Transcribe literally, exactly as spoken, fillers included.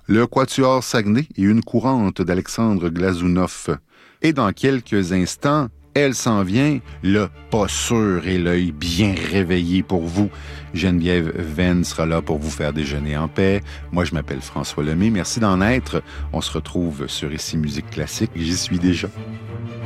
le Quatuor Saguenay et une courante d'Alexandre Glazunov. Et dans quelques instants, elle s'en vient, le pas sûr et l'œil bien réveillé pour vous. Geneviève Venn sera là pour vous faire déjeuner en paix. Moi, je m'appelle François Lemay. Merci d'en être. On se retrouve sur Ici Musique Classique. J'y suis déjà.